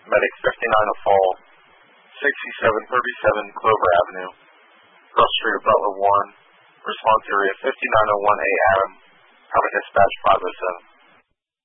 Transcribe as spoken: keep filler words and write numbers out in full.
Medic fifty-nine of Fall, sixty-seven thirty-seven Clover Avenue, Cross Street of Butler one, response area fifty-nine oh one A Adam, how to dispatch five oh seven.